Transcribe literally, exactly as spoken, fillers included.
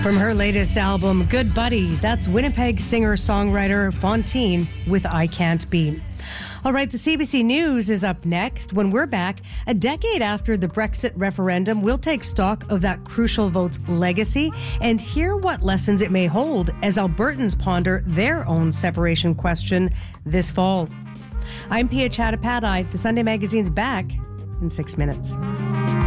From her latest album, Good Buddy, that's Winnipeg singer-songwriter Fontaine with I Can't Be. All right, the C B C News is up next. When we're back, a decade after the Brexit referendum, we'll take stock of that crucial vote's legacy and hear what lessons it may hold as Albertans ponder their own separation question this fall. I'm Pia Chattopadhyay. The Sunday Magazine's back in six minutes.